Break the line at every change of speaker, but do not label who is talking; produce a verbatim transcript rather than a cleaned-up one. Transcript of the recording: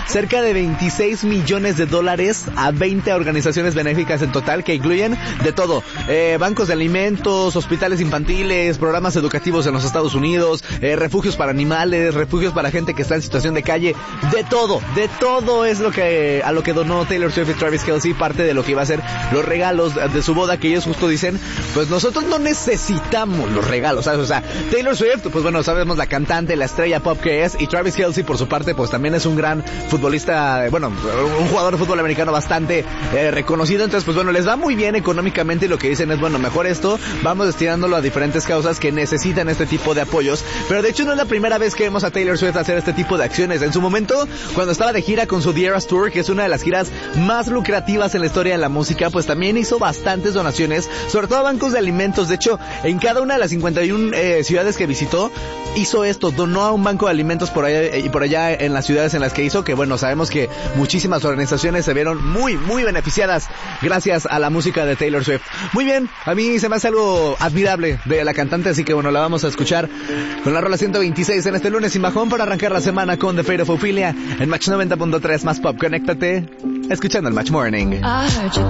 cerca de veintiséis millones de dólares a veinte organizaciones benéficas en total, que incluyen de todo, eh, bancos de alimentos, hospitales infantiles, programas educativos en los Estados Unidos, eh, refugios para animales, refugios para gente que está en situación de calle, de todo, de todo es lo que, a lo que donó Taylor Swift y Travis Kelce, parte de lo que iba a ser los regalos de su boda, que ellos justo dicen, pues nosotros no necesitamos los regalos, ¿sabes? O sea, Taylor Swift, pues bueno, sabemos la cantante, la estrella pop que es, y Travis Kelce, por su parte, pues también es un gran futbolista, bueno, un jugador de fútbol americano bastante eh, reconocido. Entonces, pues bueno, les va muy bien económicamente, y lo que dicen es, bueno, mejor esto, vamos destinándolo a diferentes causas que necesitan este tipo de apoyos. Pero de hecho no es la primera vez que vemos a Taylor Swift hacer este tipo de acciones. En su momento, cuando estaba de gira con su The Eras Tour, que es una de las giras más lucrativas en la historia de la música, pues también hizo bastantes donaciones, sobre todo a bancos de alimentos. De hecho, en cada una de las cincuenta y una eh, ciudades que visitó, hizo esto, donó a un banco de alimentos por allá y por allá en las ciudades en las que hizo, que bueno, sabemos que muchísimas organizaciones se vieron muy, muy beneficiadas gracias a la música de Taylor Swift. Muy bien, a mí se me hace algo admirable de la cantante, así que bueno, la vamos a escuchar con la rola ciento veintiséis en este lunes sin bajón para arrancar la semana con The Fate of Ophelia en Match noventa punto tres más pop. Conéctate escuchando el Match Morning.